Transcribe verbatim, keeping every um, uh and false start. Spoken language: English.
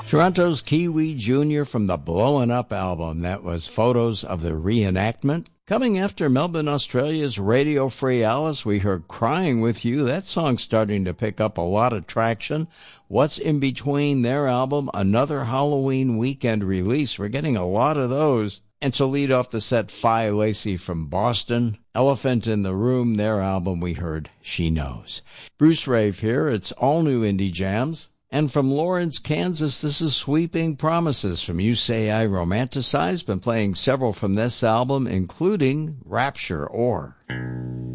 Toronto's Kiwi Junior from the Blowin' Up album. That was Photos of the Reenactment. Coming after Melbourne, Australia's Radio Free Alice, we heard Crying With You. That song's starting to pick up a lot of traction. What's in Between, their album, another Halloween weekend release. We're getting a lot of those. And to lead off the set, Phi Lacey from Boston. Elephant in the Room, their album, we heard She Knows. Bruce Rave here. It's all new Indie Jams. And from Lawrence, Kansas, this is Sweeping Promises from You Say I Romanticize. Been playing several from this album, including Rapture or...